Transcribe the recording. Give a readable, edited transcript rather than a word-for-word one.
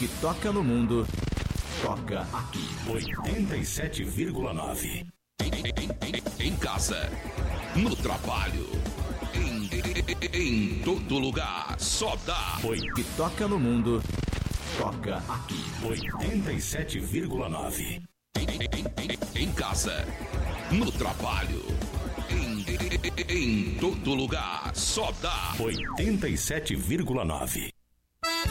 que toca no mundo, toca aqui. 87,9. Em casa, no trabalho, em todo lugar, só dá. Que toca no mundo, toca aqui. 87,9. Em casa, no trabalho, em todo lugar, só dá. 87,9.